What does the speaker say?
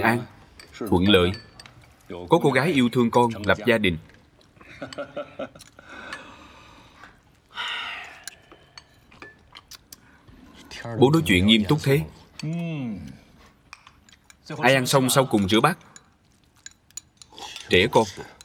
an, thuận lợi. Có cô gái yêu thương con, lập gia đình. Bố nói chuyện nghiêm túc thế. Ai ăn xong sau cùng rửa bát? Trẻ con.